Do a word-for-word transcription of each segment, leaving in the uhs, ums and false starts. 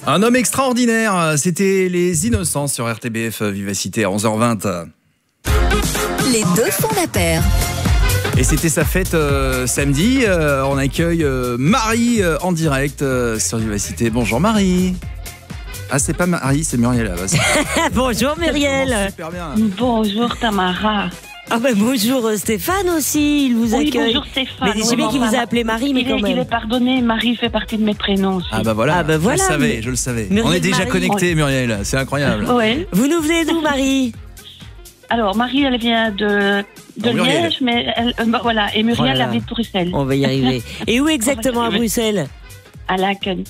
Un homme extraordinaire, c'était Les Innocents sur R T B F Vivacité à onze heures vingt. Les deux font la paire. Et c'était sa fête euh, samedi. Euh, on accueille euh, Marie euh, en direct euh, sur Vivacité. Bonjour Marie. Ah, c'est pas Marie, c'est Muriel. Ah, bonjour Muriel. Super bien. Bonjour Tamara. Ah bah bonjour Stéphane aussi, il vous oui, accueille. Bonjour Stéphane. Mais c'est bien qu'il vous a appelé Marie, mais il quand est, même. Il est pardonné, Marie fait partie de mes prénoms aussi. Ah bah voilà, ah bah voilà je le savais, mais... je le savais. Muriel, on est déjà Marie. connectés Muriel, c'est incroyable. Ouais. Vous nous venez d'où Marie? Alors Marie, elle vient de, de oh, Liège, mais elle, euh, voilà, et Muriel voilà. habite Bruxelles. On va y arriver. Et où exactement à Bruxelles? À Laken.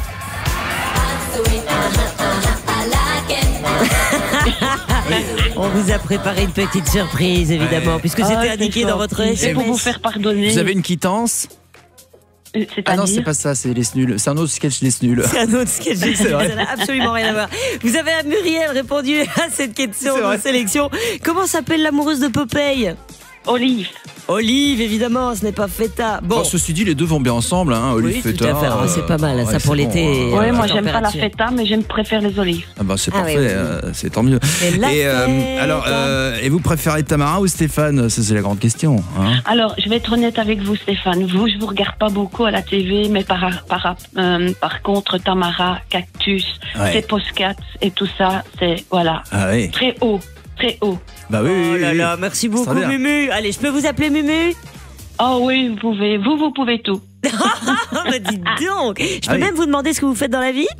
On vous a préparé une petite surprise, évidemment, ouais. puisque Ah, c'était indiqué dans votre S C'est M S. pour vous faire pardonner. Vous avez une quittance? Ah non, c'est pas ça, c'est les Snuls. C'est un autre sketch des Snuls. C'est un autre sketch. C'est vrai. Ça n'a absolument rien à voir. Vous avez à Muriel répondu à cette question de sélection. Comment s'appelle l'amoureuse de Popeye? Olive. Olive, évidemment, ce n'est pas Feta. Bon. Oh, ceci dit, les deux vont bien ensemble, hein, Olive, oui, Feta. tout à fait. Alors, c'est pas mal, euh, ça ouais, pour l'été. Bon, Oui, euh, moi la j'aime pas la température. feta, mais j'aime préfère les olives. Ah bah c'est Ah parfait, oui, oui. euh, c'est tant mieux. Et la Et euh, fête. alors, euh, et vous préférez Tamara ou Stéphane? Ça c'est la grande question. Hein. Alors, je vais être honnête avec vous, Stéphane. Vous, je vous regarde pas beaucoup à la T V, mais par par euh, par contre, Tamara, Cactus, Ouais. c'est Postcat et tout ça, c'est voilà Ah oui. très haut, très haut. Bah oui. Oh oui, là oui. là, merci beaucoup bien. Mumu. Allez, je peux vous appeler Mumu? Oh oui, vous pouvez, vous, vous pouvez tout. Ah bah dites donc. Je peux Ah oui. même vous demander ce que vous faites dans la vie?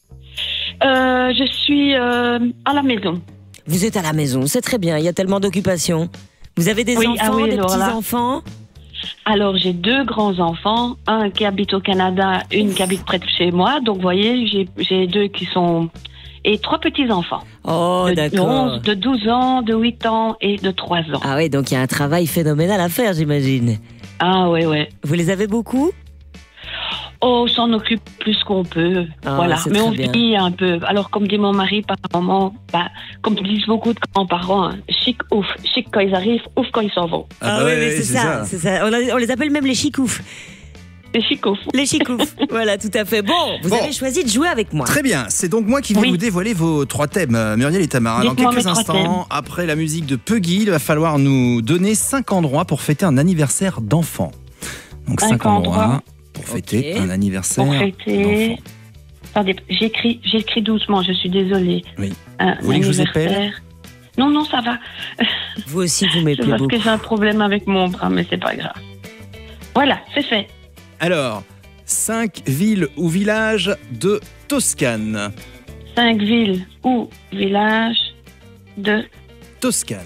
Euh, je suis euh, à la maison. Vous êtes à la maison, c'est très bien, il y a tellement d'occupations. Vous avez des Oui, enfants, ah oui, des alors là. petits-enfants? Alors, j'ai deux grands-enfants, un qui habite au Canada, une qui habite près de chez moi. Donc, vous voyez, j'ai j'ai deux qui sont... Et trois petits-enfants. Oh, de, d'accord. onze, de douze ans, de huit ans et de trois ans. Ah oui, donc il y a un travail phénoménal à faire, j'imagine. Ah ouais, ouais. Vous les avez beaucoup? Oh, on s'en occupe plus qu'on peut. Ah, voilà. c'est Mais très on bien. vit un peu. Alors, comme dit mon mari par moment, bah, comme disent beaucoup de grands-parents, hein, chic ouf. Chic quand ils arrivent, ouf quand ils s'en vont. Ah bah oui, ouais, mais ouais, c'est ça, c'est ça. On, a- on les appelle même les chicoufs. C'est chic ouf. Les chicoufs. Voilà, tout à fait. Bon, vous Bon. avez choisi de jouer avec moi. Très bien, c'est donc moi qui vais Oui. vous dévoiler vos trois thèmes, euh, Muriel et Tamara. Dans Dites-moi quelques mes trois instants, après la musique de Puggy, il va falloir nous donner cinq endroits pour fêter un anniversaire d'enfant. Donc Cinq cinq endroits endroits. pour fêter Ok. un anniversaire Pour fêter. d'enfant. Attendez, j'écris, j'écris doucement, je suis désolée. Oui. Un Vous voulez que je vous anniversaire. appelle? Non, non, ça va. Vous aussi, vous C'est m'appelez parce beaucoup. que j'ai un problème avec mon bras, mais c'est pas grave. Voilà, c'est fait. Alors, cinq villes ou villages de Toscane. Cinq villes ou villages de Toscane.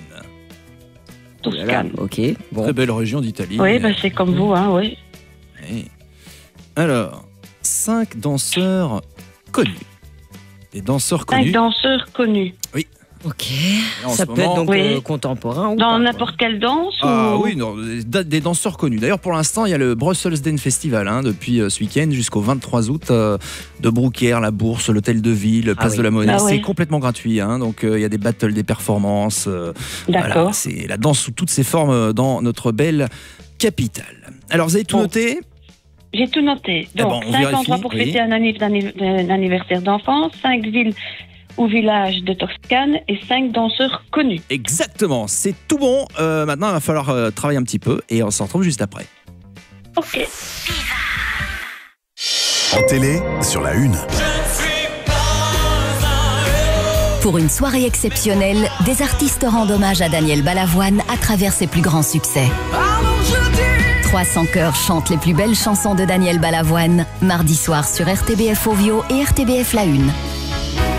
Toscane. Ok, bon. Très belle région d'Italie. Oui, bah, c'est comme vous, hein, oui. Oui. Alors, cinq danseurs connus. Des danseurs Cinq connus. danseurs connus. Ok. Et en Ça ce peut moment- être donc Oui. euh, contemporain ou Dans pas, n'importe quelle danse Ah ou... oui, non, des, des danseurs connus. D'ailleurs, pour l'instant, il y a le Brussels Dance Festival hein, depuis euh, ce week-end jusqu'au vingt-trois août euh, de Brouckère, la Bourse, l'Hôtel de Ville, Place oui. de la Monnaie. Ah c'est ouais. complètement gratuit. Hein, donc, euh, il y a des battles, des performances. euh, D'accord. voilà, c'est la danse sous toutes ses formes euh, dans notre belle capitale. Alors, vous avez tout Bon. noté? J'ai tout noté. Eh Donc, ben, on cinq vérifie, endroits pour oui. fêter un, anniv- anniv- un anniversaire d'enfant, cinq villes ou villages de Toscane et cinq danseurs connus. Exactement, c'est tout bon. Euh, maintenant, il va falloir euh, travailler un petit peu et on se retrouve juste après. Ok. En télé, sur la une. Pour une soirée exceptionnelle, des artistes rendent hommage à Daniel Balavoine à travers ses plus grands succès. trois cents chœurs chantent les plus belles chansons de Daniel Balavoine, mardi soir sur R T B F Ovio et R T B F La Une.